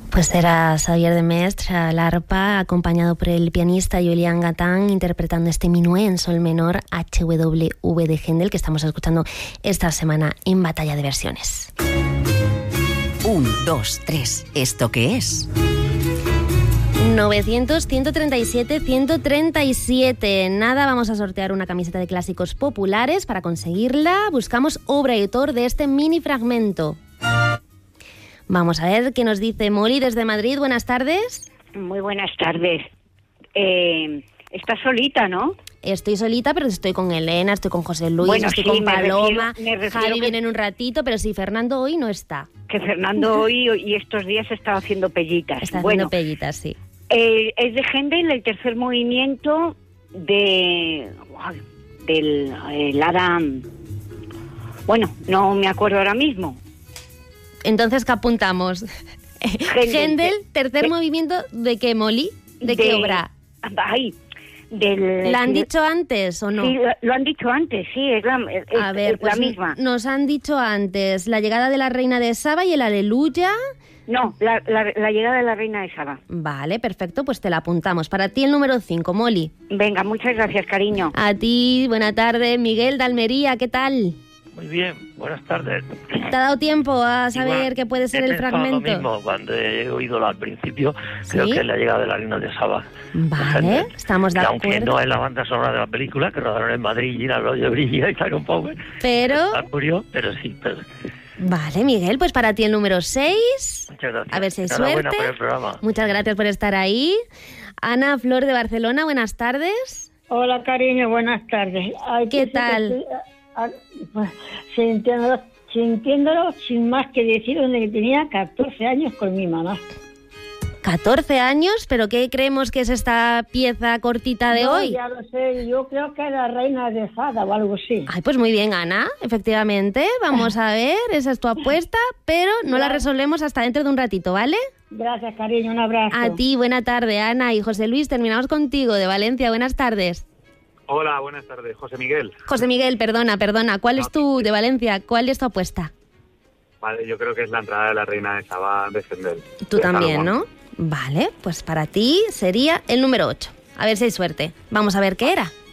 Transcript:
Pues era Xavier de Mestre al arpa, acompañado por el pianista Julián Gatán, interpretando este minué en sol menor HWV de Händel, que estamos escuchando esta semana en Batalla de Versiones. 1, 2, 3, ¿esto qué es? 900-137-137. Nada, vamos a sortear una camiseta de clásicos populares. Para conseguirla, buscamos obra y autor de este mini fragmento. Vamos a ver qué nos dice Molly desde Madrid. Buenas tardes. Muy buenas tardes. Estás solita, ¿no? Estoy solita, pero estoy con Elena, estoy con José Luis, bueno, estoy sí, con Paloma. me refiero Javi que viene en un ratito, pero sí, Fernando hoy no está. Que Fernando hoy y estos días está haciendo pellitas. Está haciendo pellitas, sí. Es de Händel el tercer movimiento del Adam. Bueno, no me acuerdo ahora mismo. Entonces, ¿qué apuntamos? Händel, tercer movimiento, ¿de qué, Molly? ¿De qué obra? Ay, ¿La han dicho antes o no? Sí, lo han dicho antes, sí, es la misma. Nos han dicho antes la llegada de la reina de Saba y el Aleluya. No, la llegada de la reina de Saba. Vale, perfecto, pues te la apuntamos. Para ti el número 5, Molly. Venga, muchas gracias, cariño. A ti, buena tarde. Miguel de Almería, ¿qué tal? Muy bien, buenas tardes. ¿Te ha dado tiempo a saber qué puede ser el fragmento? Lo mismo, cuando he oído al principio, ¿Sí? creo que es la llegada de la reina de Saba. Vale, estamos de acuerdo. Aunque no es la banda sonora de la película, que rodaron en Madrid, Giralollo, Brilla y Tyron Power. Pero... murió, pero sí. Vale, Miguel, pues para ti el número 6. Muchas gracias. A ver si hay Enhorabuena suerte. por el programa. Muchas gracias por estar ahí. Ana Flor de Barcelona, buenas tardes. Hola, cariño, buenas tardes. Ay, ¿Qué tal? Pues, sintiéndolo sin más que decir, desde que tenía 14 años con mi mamá. 14 años, ¿pero qué creemos que es esta pieza cortita de hoy? Ya lo sé, yo creo que era Reina de Fada o algo así. Ay, pues muy bien, Ana, efectivamente. Vamos a ver, esa es tu apuesta, pero no la resolvemos hasta dentro de un ratito, ¿vale? Gracias, cariño, un abrazo. A ti, buena tarde, Ana. Y José Luis, terminamos contigo, de Valencia. Buenas tardes. Hola, buenas tardes. José Miguel. José Miguel, perdona. ¿Cuál es tu, de Valencia, cuál es tu apuesta? Vale, yo creo que es la entrada de la reina de Saba de Händel. Tú también, ¿no? Vale, pues para ti sería el número 8. A ver si hay suerte. Vamos a ver qué era.